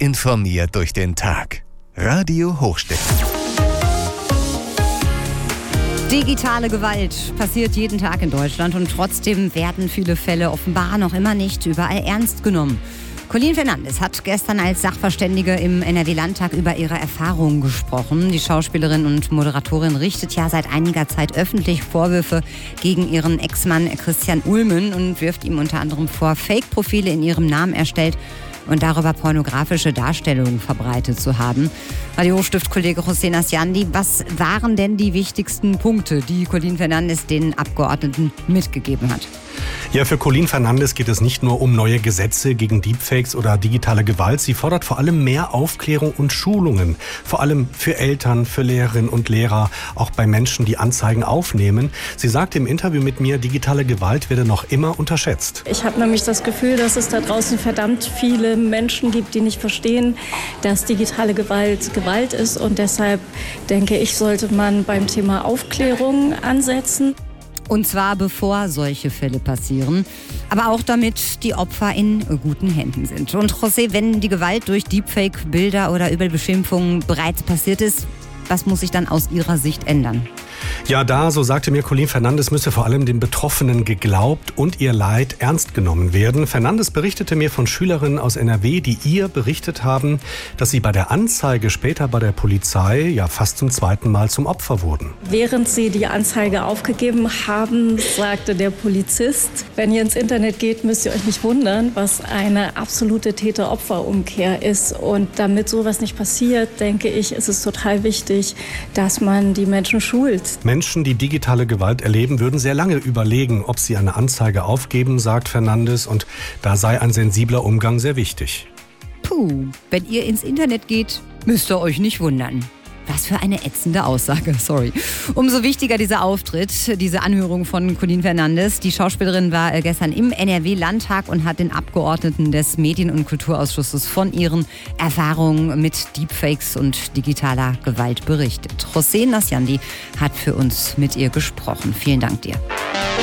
informiert durch den Tag. Radio Hochstedt. Digitale Gewalt passiert jeden Tag in Deutschland und trotzdem werden viele Fälle offenbar noch immer nicht überall ernst genommen. Colleen Fernandes hat gestern als Sachverständige im NRW-Landtag über ihre Erfahrungen gesprochen. Die Schauspielerin und Moderatorin richtet ja seit einiger Zeit öffentlich Vorwürfe gegen ihren Ex-Mann Christian Ulmen und wirft ihm unter anderem vor, Fake-Profile in ihrem Namen erstellt und darüber pornografische Darstellungen verbreitet zu haben. Radio Hochstift-Kollege José Nasciandi, was waren denn die wichtigsten Punkte, die Colleen Fernandes den Abgeordneten mitgegeben hat? Ja, für Colleen Fernandes geht es nicht nur um neue Gesetze gegen Deepfakes oder digitale Gewalt. Sie fordert vor allem mehr Aufklärung und Schulungen. Vor allem für Eltern, für Lehrerinnen und Lehrer, auch bei Menschen, die Anzeigen aufnehmen. Sie sagte im Interview mit mir, digitale Gewalt werde noch immer unterschätzt. Ich habe nämlich das Gefühl, dass es da draußen verdammt viele Menschen gibt, die nicht verstehen, dass digitale Gewalt Gewalt ist. Und deshalb denke ich, sollte man beim Thema Aufklärung ansetzen. Und zwar bevor solche Fälle passieren, aber auch damit die Opfer in guten Händen sind. Und José, wenn die Gewalt durch Deepfake-Bilder oder Übelbeschimpfungen bereits passiert ist, was muss sich dann aus Ihrer Sicht ändern? Ja, so sagte mir Colleen Fernandes, müsse vor allem den Betroffenen geglaubt und ihr Leid ernst genommen werden. Fernandes berichtete mir von Schülerinnen aus NRW, die ihr berichtet haben, dass sie bei der Anzeige später bei der Polizei ja fast zum zweiten Mal zum Opfer wurden. Während sie die Anzeige aufgegeben haben, sagte der Polizist, wenn ihr ins Internet geht, müsst ihr euch nicht wundern, was eine absolute Täter-Opfer-Umkehr ist. Und damit sowas nicht passiert, denke ich, ist es total wichtig, dass man die Menschen schult. Menschen, die digitale Gewalt erleben, würden sehr lange überlegen, ob sie eine Anzeige aufgeben, sagt Fernandes. Und da sei ein sensibler Umgang sehr wichtig. Puh, wenn ihr ins Internet geht, müsst ihr euch nicht wundern. Was für eine ätzende Aussage, sorry. Umso wichtiger dieser Auftritt, diese Anhörung von Colleen Fernandes. Die Schauspielerin war gestern im NRW-Landtag und hat den Abgeordneten des Medien- und Kulturausschusses von ihren Erfahrungen mit Deepfakes und digitaler Gewalt berichtet. José Nasciandi hat für uns mit ihr gesprochen. Vielen Dank dir.